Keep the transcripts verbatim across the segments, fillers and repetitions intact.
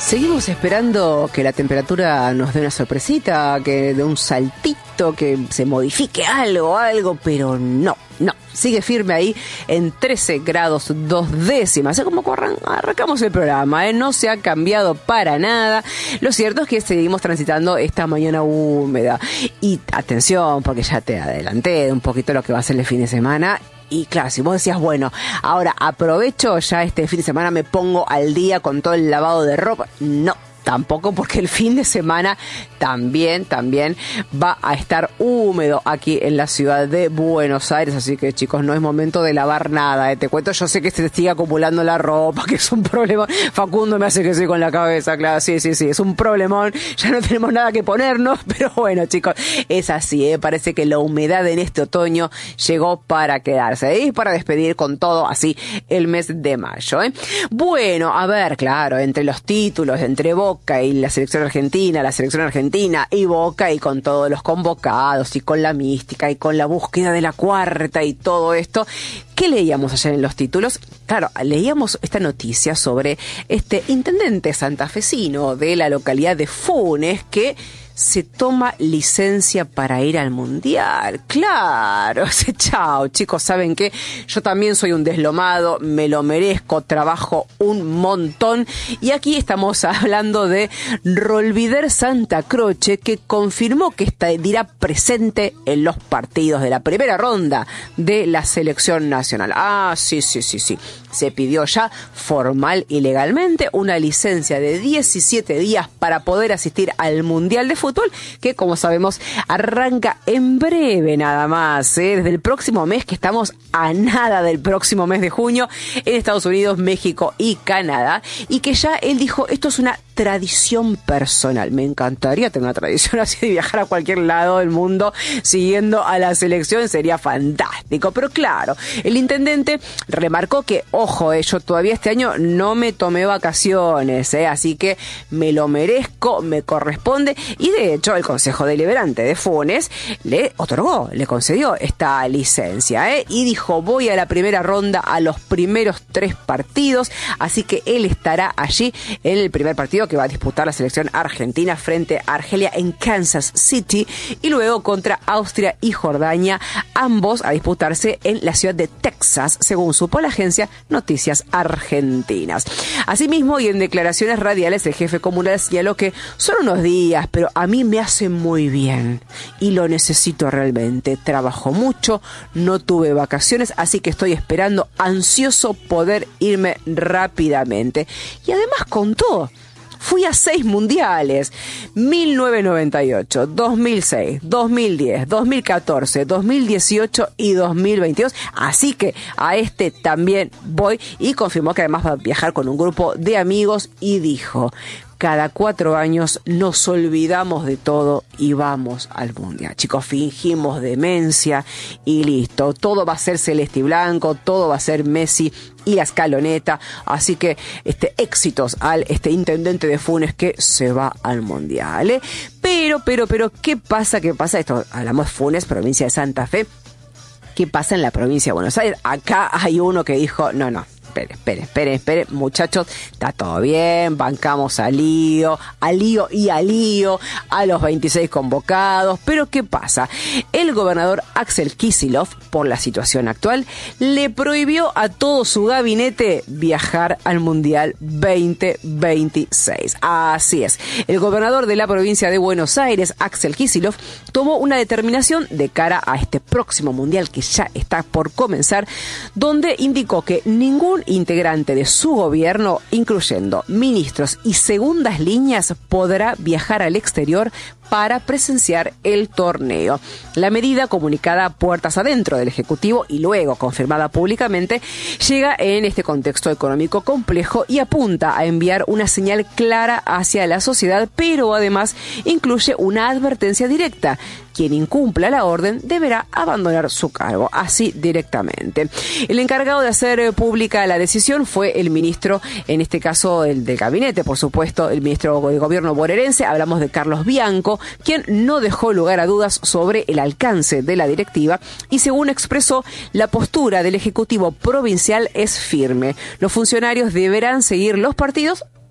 Seguimos esperando que la temperatura nos dé una sorpresita, que dé un saltito, que se modifique algo, algo, pero no, no. Sigue firme ahí en trece grados dos décimas. Es como arran- arrancamos el programa, ¿eh? No se ha cambiado para nada. Lo cierto es que seguimos transitando esta mañana húmeda. Y atención, porque ya te adelanté un poquito lo que va a ser el fin de semana. Y claro, si vos decías, bueno, ahora aprovecho ya este fin de semana, me pongo al día con todo el lavado de ropa. No. Tampoco, porque el fin de semana también, también va a estar húmedo aquí en la ciudad de Buenos Aires. Así que, chicos, no es momento de lavar nada, ¿eh? Te cuento, yo sé que se sigue acumulando la ropa, que es un problema. Facundo me hace que sí con la cabeza, claro, sí, sí, sí, es un problemón. Ya no tenemos nada que ponernos, pero bueno, chicos, es así, ¿eh? Parece que la humedad en este otoño llegó para quedarse, ¿eh? Y para despedir con todo así el mes de mayo, ¿eh? Bueno, a ver, claro, entre los títulos, entre Boca y la selección argentina, la selección argentina y Boca, y con todos los convocados y con la mística y con la búsqueda de la cuarta y todo esto, ¿qué leíamos ayer en los títulos? Claro, leíamos esta noticia sobre este intendente santafesino de la localidad de Funes que se toma licencia para ir al Mundial. Claro, chao, chicos, ¿saben qué? Yo también soy un deslomado, me lo merezco, trabajo un montón. Y aquí estamos hablando de Rolvider Santa Croce, que confirmó que está, dirá presente en los partidos de la primera ronda de la selección nacional. Ah, sí, sí, sí, sí. Se pidió ya formal y legalmente una licencia de diecisiete días para poder asistir al Mundial de Fútbol, que como sabemos arranca en breve nada más, ¿eh? Desde el próximo mes, que estamos a nada del próximo mes de junio, en Estados Unidos, México y Canadá, y que ya él dijo, esto es una tradición personal. Me encantaría tener una tradición así de viajar a cualquier lado del mundo siguiendo a la selección, sería fantástico. Pero claro, el intendente remarcó que, ojo, eh, yo todavía este año no me tomé vacaciones, eh, así que me lo merezco, me corresponde, y de hecho el Consejo Deliberante de Funes le otorgó, le concedió esta licencia, eh, y dijo, voy a la primera ronda, a los primeros tres partidos, así que él estará allí en el primer partido que va a disputar la selección argentina frente a Argelia en Kansas City, y luego contra Austria y Jordania, ambos a disputarse en la ciudad de Texas, según supo la agencia Noticias Argentinas. Asimismo, y en declaraciones radiales, el jefe comunal señaló que son unos días, pero a mí me hace muy bien y lo necesito realmente. Trabajo mucho, no tuve vacaciones, así que estoy esperando ansioso poder irme rápidamente. Y además contó, fui a seis mundiales, mil novecientos noventa y ocho, dos mil seis, dos mil diez, dos mil catorce, dos mil dieciocho y dos mil veintidós, así que a este también voy, y confirmó que además va a viajar con un grupo de amigos, y dijo, cada cuatro años nos olvidamos de todo y vamos al Mundial. Chicos, fingimos demencia y listo. Todo va a ser celeste y blanco, todo va a ser Messi y la escaloneta. Así que este éxitos al este intendente de Funes que se va al Mundial, ¿eh? Pero, pero, pero, ¿qué pasa? ¿Qué pasa? Esto, hablamos de Funes, provincia de Santa Fe. ¿Qué pasa en la provincia de Buenos Aires? Acá hay uno que dijo, no, no. Espere, espere, espere, espere, muchachos, está todo bien, bancamos a Lío, a Lío y a Lío, a los veintiséis convocados, pero ¿qué pasa? El gobernador Axel Kicillof, por la situación actual, le prohibió a todo su gabinete viajar al Mundial veinte veintiséis. Así es, el gobernador de la provincia de Buenos Aires, Axel Kicillof, tomó una determinación de cara a este próximo Mundial que ya está por comenzar, donde indicó que ningún integrante de su gobierno, incluyendo ministros y segundas líneas, podrá viajar al exterior para presenciar el torneo. La medida, comunicada puertas adentro del Ejecutivo y luego confirmada públicamente, llega en este contexto económico complejo y apunta a enviar una señal clara hacia la sociedad, pero además incluye una advertencia directa. Quien incumpla la orden deberá abandonar su cargo, así directamente. El encargado de hacer pública la decisión fue el ministro, en este caso el del gabinete, por supuesto, el ministro de Gobierno bonaerense, hablamos de Carlos Bianco, quien no dejó lugar a dudas sobre el alcance de la directiva y, según expresó, la postura del Ejecutivo provincial es firme. Los funcionarios deberán seguir los partidos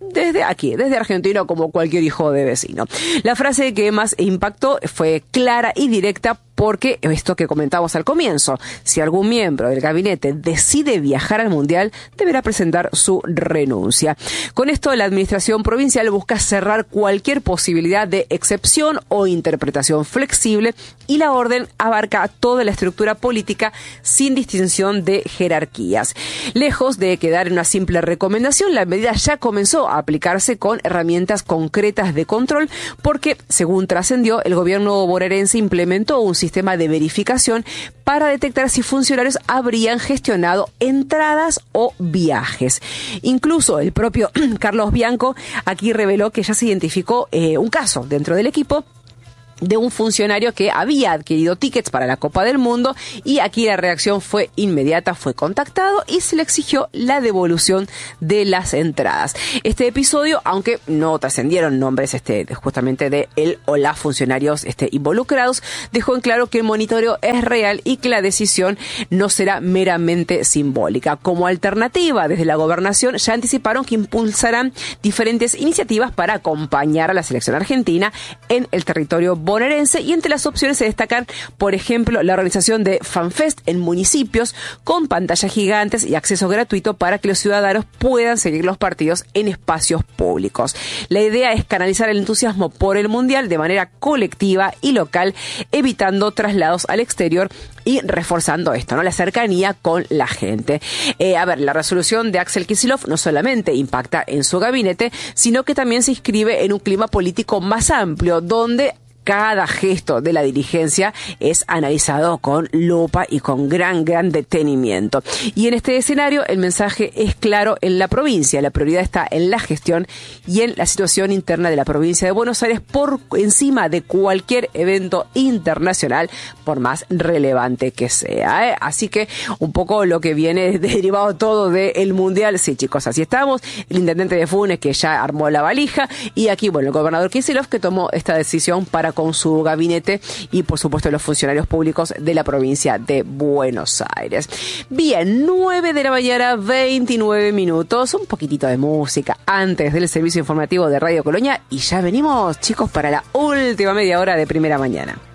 desde aquí, desde Argentina, como cualquier hijo de vecino. La frase que más impactó fue clara y directa, porque esto que comentamos al comienzo, si algún miembro del gabinete decide viajar al Mundial, deberá presentar su renuncia. Con esto, la administración provincial busca cerrar cualquier posibilidad de excepción o interpretación flexible, y la orden abarca toda la estructura política sin distinción de jerarquías. Lejos de quedar en una simple recomendación, la medida ya comenzó a aplicarse con herramientas concretas de control, porque, según trascendió, el gobierno bonaerense implementó un sistema sistema de verificación para detectar si funcionarios habrían gestionado entradas o viajes. Incluso el propio Carlos Bianco aquí reveló que ya se identificó eh, un caso dentro del equipo de un funcionario que había adquirido tickets para la Copa del Mundo, y aquí la reacción fue inmediata, fue contactado y se le exigió la devolución de las entradas. Este episodio, aunque no trascendieron nombres este, justamente de él o las funcionarios este, involucrados, dejó en claro que el monitoreo es real y que la decisión no será meramente simbólica. Como alternativa, desde la gobernación ya anticiparon que impulsarán diferentes iniciativas para acompañar a la selección argentina en el territorio bonaerense, y entre las opciones se destacan, por ejemplo, la organización de FanFest en municipios con pantallas gigantes y acceso gratuito para que los ciudadanos puedan seguir los partidos en espacios públicos. La idea es canalizar el entusiasmo por el Mundial de manera colectiva y local, evitando traslados al exterior y reforzando esto, ¿no? La cercanía con la gente. Eh, a ver, la resolución de Axel Kicillof no solamente impacta en su gabinete, sino que también se inscribe en un clima político más amplio, donde cada gesto de la dirigencia es analizado con lupa y con gran, gran detenimiento. Y en este escenario el mensaje es claro en la provincia. La prioridad está en la gestión y en la situación interna de la provincia de Buenos Aires por encima de cualquier evento internacional, por más relevante que sea, ¿eh? Así que un poco lo que viene derivado todo del Mundial. Sí, chicos, así estamos. El intendente de Funes, que ya armó la valija, y aquí, bueno, el gobernador Kicillof, que tomó esta decisión para con su gabinete y, por supuesto, los funcionarios públicos de la provincia de Buenos Aires. Bien, nueve de la mañana, veintinueve minutos, un poquitito de música antes del servicio informativo de Radio Colonia, y ya venimos, chicos, para la última media hora de Primera Mañana.